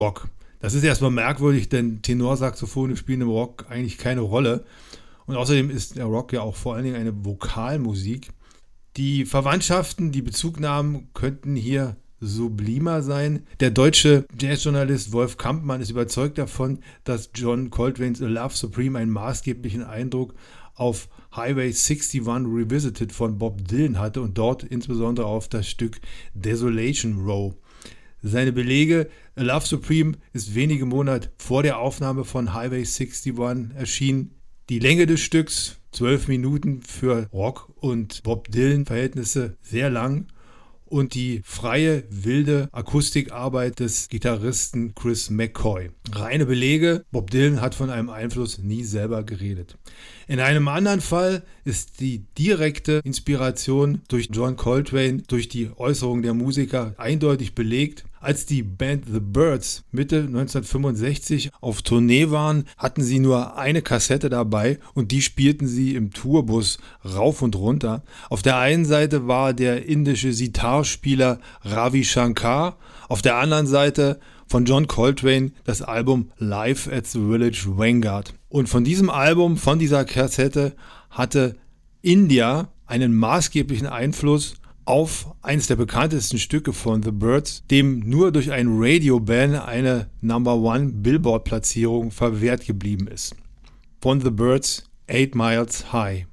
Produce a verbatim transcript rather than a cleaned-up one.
Rock. Das ist erstmal merkwürdig, denn Tenorsaxophone spielen im Rock eigentlich keine Rolle. Und außerdem ist der Rock ja auch vor allen Dingen eine Vokalmusik. Die Verwandtschaften, die Bezugnahmen könnten hier sublimer sein. Der deutsche Jazzjournalist Wolf Kampmann ist überzeugt davon, dass John Coltrane's A Love Supreme einen maßgeblichen Eindruck auf Highway einundsechzig Revisited von Bob Dylan hatte und dort insbesondere auf das Stück Desolation Row. Seine Belege: A Love Supreme ist wenige Monate vor der Aufnahme von Highway einundsechzig erschienen. Die Länge des Stücks, zwölf Minuten, für Rock- und Bob Dylan-Verhältnisse sehr lang. Und die freie, wilde Akustikarbeit des Gitarristen Chris McCoy. Reine Belege: Bob Dylan hat von einem Einfluss nie selber geredet. In einem anderen Fall ist die direkte Inspiration durch John Coltrane, durch die Äußerungen der Musiker eindeutig belegt. Als die Band The Byrds Mitte neunzehnhundertfünfundsechzig auf Tournee waren, hatten sie nur eine Kassette dabei und die spielten sie im Tourbus rauf und runter. Auf der einen Seite war der indische Sitar-Spieler Ravi Shankar, auf der anderen Seite von John Coltrane das Album Live at the Village Vanguard. Und von diesem Album, von dieser Kassette, hatte India einen maßgeblichen Einfluss auf eines der bekanntesten Stücke von The Byrds, dem nur durch ein Radio-Ban eine Number One Billboard-Platzierung verwehrt geblieben ist. Von The Byrds, Eight Miles High.